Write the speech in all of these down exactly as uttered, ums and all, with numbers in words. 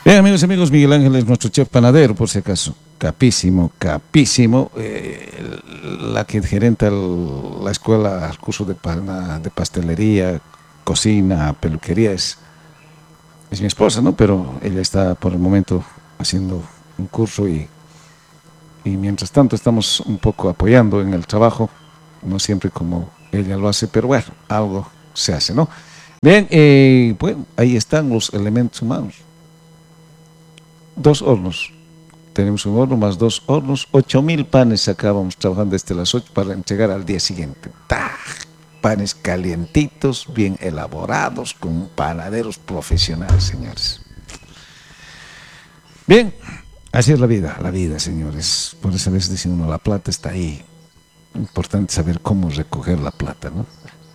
Bien, amigos y amigos, Miguel Ángel es nuestro chef panadero, por si acaso. Capísimo, capísimo. Eh, la que gerenta el, la escuela, el curso de, pana, de pastelería, cocina, peluquería, es, es mi esposa, ¿no? Pero ella está por el momento haciendo un curso y, y mientras tanto estamos un poco apoyando en el trabajo, no siempre como ella lo hace, pero bueno, algo se hace, ¿no? Bien, eh, bueno, ahí están los elementos humanos. Dos hornos. Tenemos un horno más dos hornos. Ocho mil panes sacábamos trabajando desde las ocho para entregar al día siguiente. ¡Taj! Panes calientitos, bien elaborados, con panaderos profesionales, señores. Bien, así es la vida, la vida, señores. Por eso a veces dicen uno, la plata está ahí. Importante saber cómo recoger la plata, ¿no?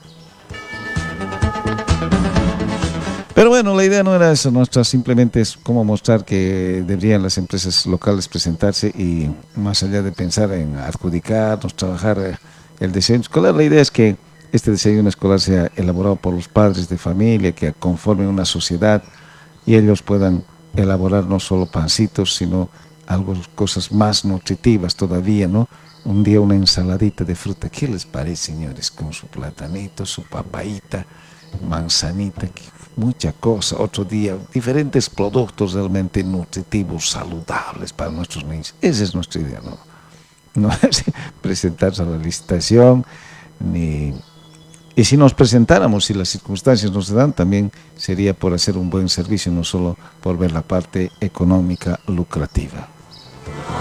Pero bueno, la idea no era eso, nuestra simplemente es cómo mostrar que deberían las empresas locales presentarse y más allá de pensar en adjudicarnos, trabajar el desayuno escolar, la idea es que este desayuno escolar sea elaborado por los padres de familia que conformen una sociedad y ellos puedan elaborar no solo pancitos, sino algo, cosas más nutritivas todavía, ¿no? Un día una ensaladita de fruta, ¿qué les parece, señores? Con su platanito, su papayita, manzanita, mucha cosa. Otro día, diferentes productos realmente nutritivos, saludables para nuestros niños. Esa es nuestra idea, ¿no? No es presentarse a la licitación, ni... Y si nos presentáramos, si las circunstancias nos dan, también sería por hacer un buen servicio, no solo por ver la parte económica lucrativa.